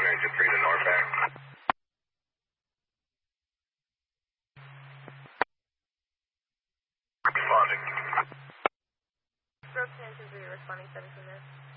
Engine 3 to northbound. Responding. Stroke 10 to 3, responding 17 minutes.